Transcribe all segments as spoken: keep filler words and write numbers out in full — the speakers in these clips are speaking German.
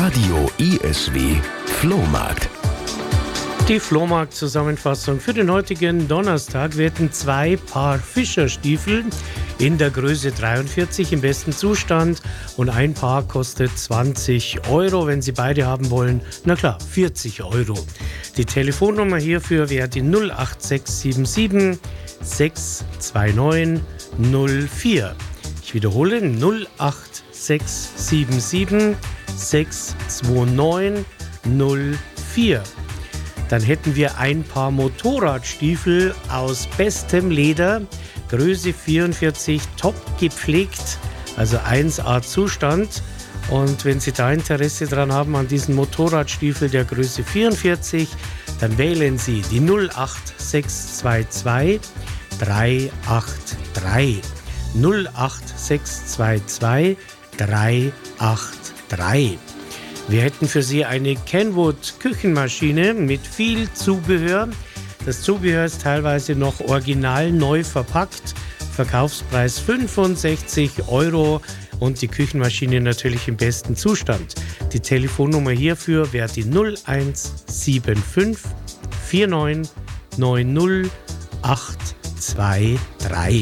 Radio I S W Flohmarkt. Die Flohmarkt-Zusammenfassung für den heutigen Donnerstag. Wir hätten zwei Paar Fischerstiefel in der Größe dreiundvierzig im besten Zustand und ein Paar kostet zwanzig Euro. Wenn Sie beide haben wollen, na klar, vierzig Euro. Die Telefonnummer hierfür wäre die null acht sechs sieben sieben sechs zwei neun null vier. Ich wiederhole null acht sechs sieben sieben sechs zwei neun null vier. Dann hätten wir ein Paar Motorradstiefel aus bestem Leder, Größe vierundvierzig, top gepflegt, also eins A Zustand. Und wenn Sie da Interesse dran haben an diesen Motorradstiefel der Größe vierundvierzig, dann wählen Sie die null acht sechs zwei zwei drei acht drei. null acht sechs zwei zwei drei acht drei. Wir hätten für Sie eine Kenwood Küchenmaschine mit viel Zubehör. Das Zubehör ist teilweise noch original neu verpackt. Verkaufspreis fünfundsechzig Euro und die Küchenmaschine natürlich im besten Zustand. Die Telefonnummer hierfür wäre die null eins sieben fünf vier neun neun null acht zwei drei.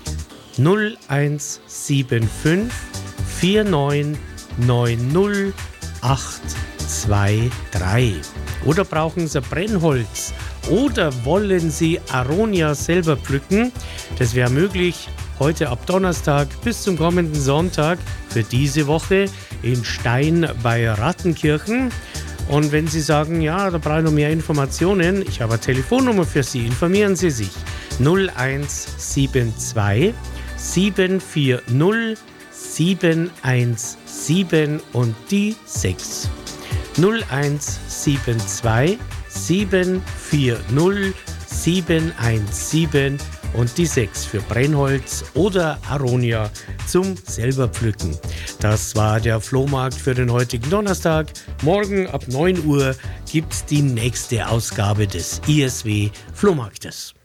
null eins sieben fünf vier neun neun null acht zwei drei. Oder brauchen Sie Brennholz? Oder wollen Sie Aronia selber pflücken? Das wäre möglich heute ab Donnerstag bis zum kommenden Sonntag für diese Woche in Stein bei Rattenkirchen. Und wenn Sie sagen, ja, da brauche ich noch mehr Informationen, ich habe eine Telefonnummer für Sie, informieren Sie sich. null eins sieben zwei sieben vier null sieben eins sieben und die sechs. null eins sieben zwei sieben vier null sieben eins sieben und die sechs für Brennholz oder Aronia zum selber pflücken. Das war der Flohmarkt für den heutigen Donnerstag. Morgen ab neun Uhr gibt es die nächste Ausgabe des I S W Flohmarktes.